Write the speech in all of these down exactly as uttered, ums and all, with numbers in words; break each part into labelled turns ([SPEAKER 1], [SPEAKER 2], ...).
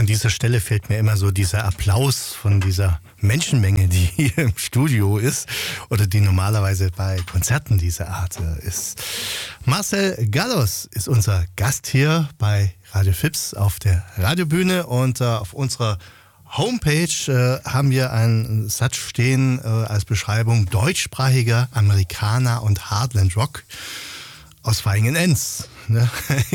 [SPEAKER 1] An dieser Stelle fällt mir immer so dieser Applaus von dieser Menschenmenge, die hier im Studio ist oder die normalerweise bei Konzerten dieser Art ist. Marcel Gallus ist unser Gast hier bei Radio Fips auf der Radiobühne und äh, auf unserer Homepage äh, haben wir einen Satz stehen äh, als Beschreibung: deutschsprachiger Amerikaner und Heartland Rock aus Vaihingen-Enz. Ne?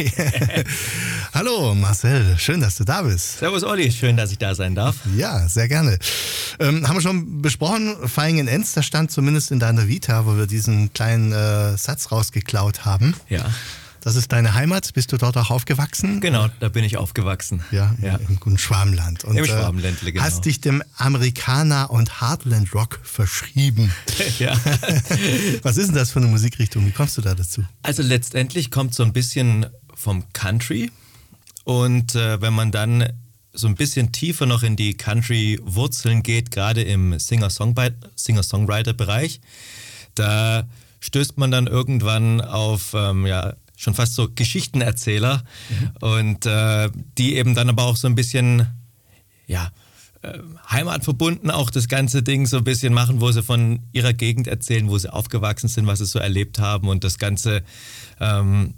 [SPEAKER 1] Hallo Marcel, schön, dass du da bist.
[SPEAKER 2] Servus Olli, schön, dass ich da sein darf.
[SPEAKER 1] Ja, sehr gerne. Ähm, haben wir schon besprochen, Vaihingen-Enz, da stand zumindest in deiner Vita, wo wir diesen kleinen äh, Satz rausgeklaut haben.
[SPEAKER 2] Ja.
[SPEAKER 1] Das ist deine Heimat, bist du dort auch aufgewachsen?
[SPEAKER 2] Genau, da bin ich aufgewachsen.
[SPEAKER 1] Ja,
[SPEAKER 2] ja.
[SPEAKER 1] im guten Schwabenland. Und,
[SPEAKER 2] Im Schwabenländle, genau.
[SPEAKER 1] Hast dich dem Amerikaner und Heartland Rock verschrieben.
[SPEAKER 2] Ja.
[SPEAKER 1] Was ist denn das für eine Musikrichtung? Wie kommst du da dazu?
[SPEAKER 2] Also letztendlich kommt so ein bisschen vom Country und äh, wenn man dann so ein bisschen tiefer noch in die Country-Wurzeln geht, gerade im Singer-Songwriter-Bereich, da stößt man dann irgendwann auf ähm, ja, schon fast so Geschichtenerzähler mhm. und äh, die eben dann aber auch so ein bisschen ja, äh, heimatverbunden auch das ganze Ding so ein bisschen machen, wo sie von ihrer Gegend erzählen, wo sie aufgewachsen sind, was sie so erlebt haben, und das Ganze ähm,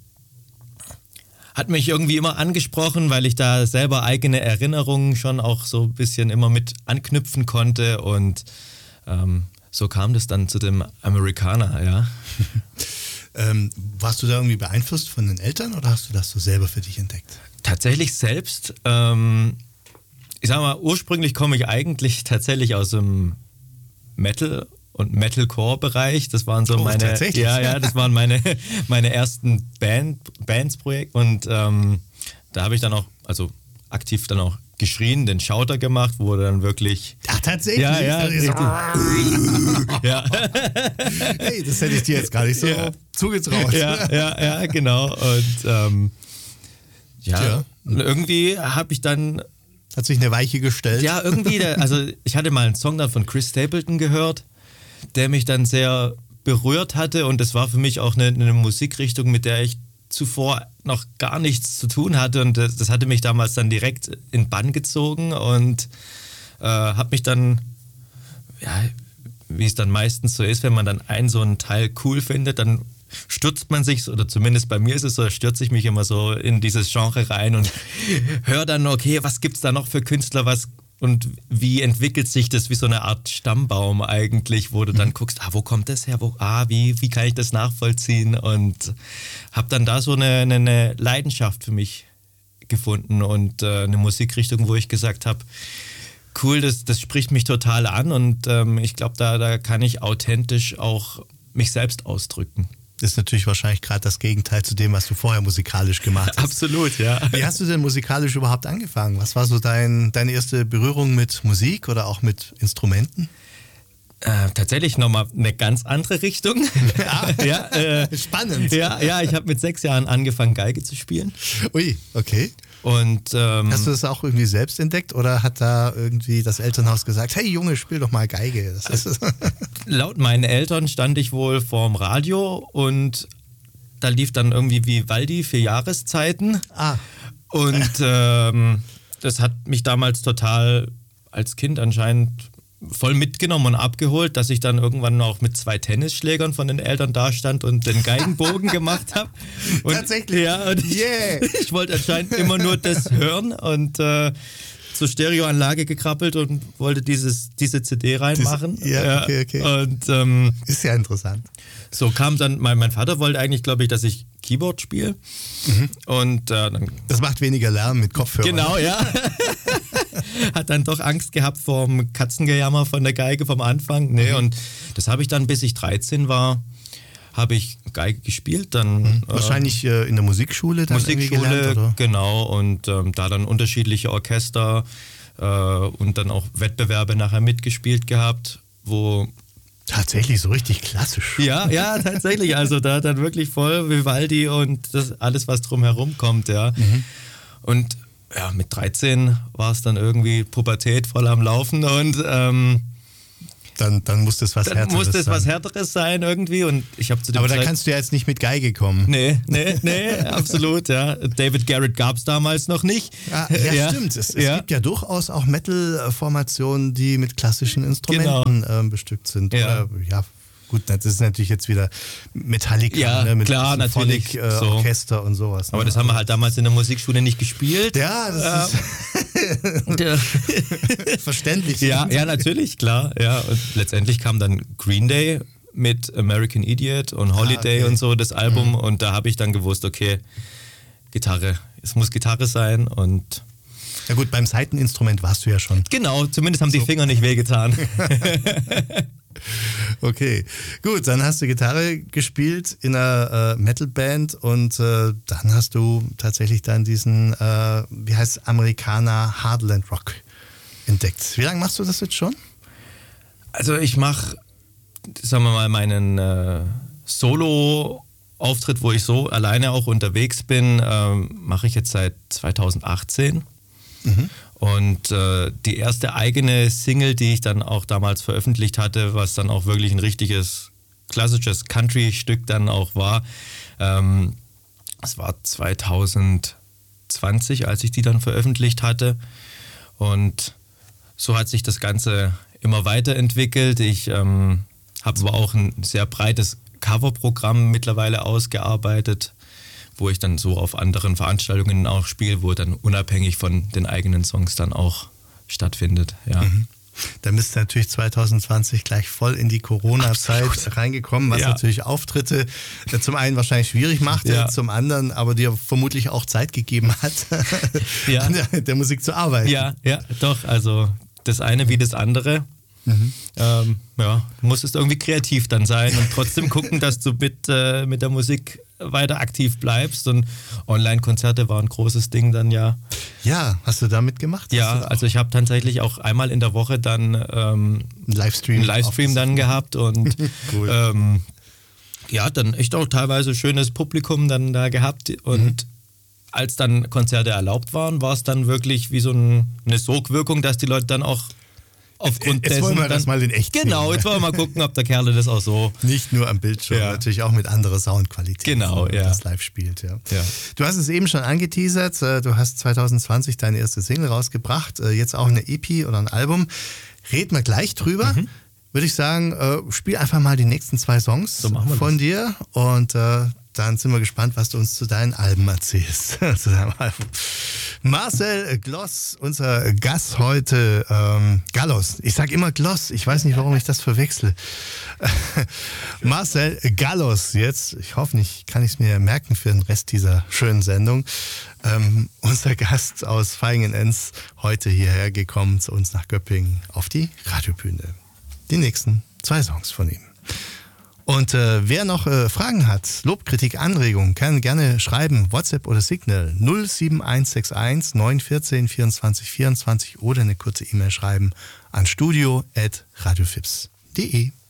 [SPEAKER 2] hat mich irgendwie immer angesprochen, weil ich da selber eigene Erinnerungen schon auch so ein bisschen immer mit anknüpfen konnte, und ähm, so kam das dann zu dem Amerikaner, ja.
[SPEAKER 1] Ähm, warst du da irgendwie beeinflusst von den Eltern oder hast du das so selber für dich entdeckt?
[SPEAKER 2] Tatsächlich selbst. Ähm, ich sag mal, ursprünglich komme ich eigentlich tatsächlich aus dem Metal- und Metalcore-Bereich. Das waren so
[SPEAKER 1] oh,
[SPEAKER 2] meine,
[SPEAKER 1] tatsächlich?
[SPEAKER 2] ja, ja, das waren meine, meine ersten Band, Bands-Projekte, und ähm, da habe ich dann auch, also aktiv dann auch geschrien, den Schauter gemacht, wo dann wirklich...
[SPEAKER 1] Ach, tatsächlich?
[SPEAKER 2] Ja, ja, richtig. Ja.
[SPEAKER 1] Hey, das hätte ich dir jetzt gar nicht so
[SPEAKER 2] ja.
[SPEAKER 1] zugetraut.
[SPEAKER 2] Ja, ja, ja, genau. Und ähm, ja,
[SPEAKER 1] Tja.
[SPEAKER 2] und irgendwie habe ich dann...
[SPEAKER 1] Hat sich eine Weiche gestellt?
[SPEAKER 2] Ja, irgendwie, der, also ich hatte mal einen Song dann von Chris Stapleton gehört, der mich dann sehr berührt hatte, und das war für mich auch eine, eine Musikrichtung, mit der ich zuvor noch gar nichts zu tun hatte, und das, das hatte mich damals dann direkt in Bann gezogen und äh, habe mich dann, ja, wie es dann meistens so ist, wenn man dann einen so einen Teil cool findet, dann stürzt man sich, oder zumindest bei mir ist es so, stürze ich mich immer so in dieses Genre rein und höre dann, okay, was gibt's da noch für Künstler, was und wie entwickelt sich das wie so eine Art Stammbaum eigentlich, wo du dann guckst, ah, wo kommt das her, wo, ah, wie, wie kann ich das nachvollziehen, und habe dann da so eine, eine Leidenschaft für mich gefunden und äh, eine Musikrichtung, wo ich gesagt habe, cool, das, das spricht mich total an, und ähm, ich glaube, da, da kann ich authentisch auch mich selbst ausdrücken.
[SPEAKER 1] Das ist natürlich wahrscheinlich gerade das Gegenteil zu dem, was du vorher musikalisch gemacht hast.
[SPEAKER 2] Absolut, ja.
[SPEAKER 1] Wie hast du denn musikalisch überhaupt angefangen? Was war so dein, deine erste Berührung mit Musik oder auch mit Instrumenten?
[SPEAKER 2] Äh, tatsächlich nochmal eine ganz andere Richtung.
[SPEAKER 1] Ja,
[SPEAKER 2] ja, äh,
[SPEAKER 1] spannend.
[SPEAKER 2] Ja, ja, ich habe mit sechs Jahren angefangen, Geige zu spielen.
[SPEAKER 1] Ui, okay.
[SPEAKER 2] Und, ähm,
[SPEAKER 1] hast du das auch irgendwie selbst entdeckt oder hat da irgendwie das Elternhaus gesagt, hey Junge, spiel doch mal Geige? Das ist
[SPEAKER 2] laut meinen Eltern stand ich wohl vorm Radio und da lief dann irgendwie Vivaldi für Jahreszeiten.
[SPEAKER 1] Ah.
[SPEAKER 2] Und ähm, das hat mich damals total als Kind anscheinend voll mitgenommen und abgeholt, dass ich dann irgendwann auch mit zwei Tennisschlägern von den Eltern dastand und den Geigenbogen gemacht habe.
[SPEAKER 1] Tatsächlich?
[SPEAKER 2] Ja, und
[SPEAKER 1] yeah.
[SPEAKER 2] ich, ich wollte anscheinend immer nur das hören und äh, zur Stereoanlage gekrabbelt und wollte dieses, diese C D reinmachen.
[SPEAKER 1] Das, ja, okay, okay.
[SPEAKER 2] Und, ähm,
[SPEAKER 1] ist ja interessant.
[SPEAKER 2] So kam dann, mein, mein Vater wollte eigentlich, glaube ich, dass ich Keyboard spiele. Mhm. Und äh, dann,
[SPEAKER 1] das macht weniger Lärm mit Kopfhörern.
[SPEAKER 2] Genau, ja. Hat dann doch Angst gehabt vor dem Katzengejammer von der Geige vom Anfang. Nee, mhm. Und das habe ich dann, bis ich dreizehn war, habe ich Geige gespielt. Dann,
[SPEAKER 1] mhm. Wahrscheinlich äh, in der Musikschule dann
[SPEAKER 2] Musikschule,
[SPEAKER 1] gelernt, oder?
[SPEAKER 2] Genau. Und ähm, da dann unterschiedliche Orchester äh, und dann auch Wettbewerbe nachher mitgespielt gehabt, wo...
[SPEAKER 1] Tatsächlich so richtig klassisch.
[SPEAKER 2] Ja, ja, tatsächlich. Also da dann wirklich voll Vivaldi und das alles, was drumherum kommt, ja. Mhm. Und ja, mit dreizehn war es dann irgendwie Pubertät voll am Laufen und ähm,
[SPEAKER 1] Dann, dann muss das was
[SPEAKER 2] dann
[SPEAKER 1] Härteres sein.
[SPEAKER 2] muss das was Härteres sein irgendwie. Und ich habe zu dem
[SPEAKER 1] Aber da
[SPEAKER 2] Zeit-
[SPEAKER 1] kannst du ja jetzt nicht mit Geige kommen.
[SPEAKER 2] Nee, nee, nee, absolut, ja. David Garrett gab es damals noch nicht.
[SPEAKER 1] Ja, ja,
[SPEAKER 2] Ja.
[SPEAKER 1] stimmt. Es, es
[SPEAKER 2] Ja.
[SPEAKER 1] gibt ja durchaus auch Metal-Formationen, die mit klassischen Instrumenten ähm, bestückt sind.
[SPEAKER 2] Ja.
[SPEAKER 1] Oder, ja, gut, das ist natürlich jetzt wieder Metallica,
[SPEAKER 2] Ja,
[SPEAKER 1] ne, mit
[SPEAKER 2] klar, natürlich,
[SPEAKER 1] Symphonic, äh,
[SPEAKER 2] so.
[SPEAKER 1] Orchester und sowas.
[SPEAKER 2] Aber
[SPEAKER 1] ne?
[SPEAKER 2] das haben wir halt damals in der Musikschule nicht gespielt.
[SPEAKER 1] Ja, das
[SPEAKER 2] Ja.
[SPEAKER 1] ist verständlich.
[SPEAKER 2] Ja, ja, natürlich, klar. Ja. Und letztendlich kam dann Green Day mit American Idiot und Holiday
[SPEAKER 1] okay.
[SPEAKER 2] und so, das Album. Und da habe ich dann gewusst, okay, Gitarre, es muss Gitarre sein. Und
[SPEAKER 1] Ja gut, beim Saiteninstrument warst du ja schon.
[SPEAKER 2] genau, zumindest haben die Finger nicht wehgetan.
[SPEAKER 1] Okay, gut, dann hast du Gitarre gespielt in einer äh, Metalband und äh, dann hast du tatsächlich dann diesen, äh, wie heißt es, Amerikaner Hardland Rock entdeckt. Wie lange machst du das jetzt schon?
[SPEAKER 2] Also ich mache, sagen wir mal, meinen äh, Solo-Auftritt, wo ich so alleine auch unterwegs bin, ähm, mache ich jetzt seit zweitausendachtzehn.
[SPEAKER 1] Mhm.
[SPEAKER 2] Und äh, die erste eigene Single, die ich dann auch damals veröffentlicht hatte, was dann auch wirklich ein richtiges klassisches Country-Stück dann auch war, ähm, das war zweitausendzwanzig, als ich die dann veröffentlicht hatte. Und so hat sich das Ganze immer weiterentwickelt. Ich ähm, habe aber auch ein sehr breites Coverprogramm mittlerweile ausgearbeitet, wo ich dann so auf anderen Veranstaltungen auch spiele, wo dann unabhängig von den eigenen Songs dann auch stattfindet. Ja.
[SPEAKER 1] Mhm. Dann bist du natürlich zweitausendzwanzig gleich voll in die Corona-Zeit
[SPEAKER 2] Absolut.
[SPEAKER 1] reingekommen, was
[SPEAKER 2] Ja.
[SPEAKER 1] natürlich Auftritte äh, zum einen wahrscheinlich schwierig machte,
[SPEAKER 2] Ja.
[SPEAKER 1] zum anderen aber dir vermutlich auch Zeit gegeben hat,
[SPEAKER 2] Ja.
[SPEAKER 1] an der, der Musik zu arbeiten.
[SPEAKER 2] Ja, ja, doch. Also das eine wie das andere.
[SPEAKER 1] Mhm.
[SPEAKER 2] Ähm, ja, du musstest irgendwie kreativ dann sein und trotzdem gucken, dass du mit, äh, mit der Musik weiter aktiv bleibst. Und Online-Konzerte waren ein großes Ding dann ja.
[SPEAKER 1] Ja, hast du damit gemacht?
[SPEAKER 2] Ja,
[SPEAKER 1] Hast du
[SPEAKER 2] also ich habe tatsächlich auch einmal in der Woche dann ähm,
[SPEAKER 1] einen Livestream,
[SPEAKER 2] einen Livestream dann gehabt und
[SPEAKER 1] Cool.
[SPEAKER 2] ähm, ja, dann echt auch teilweise schönes Publikum dann da gehabt und
[SPEAKER 1] Mhm.
[SPEAKER 2] als dann Konzerte erlaubt waren, war es dann wirklich wie so ein, eine Sogwirkung, dass die Leute dann auch aufgrund
[SPEAKER 1] Jetzt
[SPEAKER 2] dessen
[SPEAKER 1] wollen wir
[SPEAKER 2] dann,
[SPEAKER 1] das mal in echt
[SPEAKER 2] genau,
[SPEAKER 1] sehen.
[SPEAKER 2] jetzt wollen wir mal gucken, ob der Kerle das auch so.
[SPEAKER 1] Nicht nur am Bildschirm,
[SPEAKER 2] Ja.
[SPEAKER 1] natürlich auch mit anderer Soundqualität.
[SPEAKER 2] Genau,
[SPEAKER 1] wenn man
[SPEAKER 2] ja.
[SPEAKER 1] das live spielt. Ja.
[SPEAKER 2] Ja.
[SPEAKER 1] Du hast es eben schon angeteasert, äh, du hast zweitausendzwanzig deine erste Single rausgebracht, äh, jetzt auch eine E P oder ein Album. Reden wir gleich drüber.
[SPEAKER 2] Mhm.
[SPEAKER 1] Würde ich sagen, äh, spiel einfach mal die nächsten zwei Songs
[SPEAKER 2] So machen wir
[SPEAKER 1] von dir und äh, dann sind wir gespannt, was du uns zu deinen Alben erzählst. zu deinem Album. Marcel Gloss, unser Gast heute. Ähm, Gallos. Ich sage immer Gloss. Ich weiß nicht, warum ich das verwechsel. Marcel Gallos jetzt. Ich hoffe nicht, kann ich es mir merken für den Rest dieser schönen Sendung. Ähm, unser Gast aus Vaihingen-Enz heute hierher gekommen zu uns nach Göppingen auf die Radiobühne. Die nächsten zwei Songs von ihm. Und äh, wer noch äh, Fragen hat, Lob, Kritik, Anregungen, kann gerne schreiben, WhatsApp oder Signal null sieben eins sechs eins neun eins vier vierundzwanzig vierundzwanzig oder eine kurze E-Mail schreiben an studio at radiofips punkt de.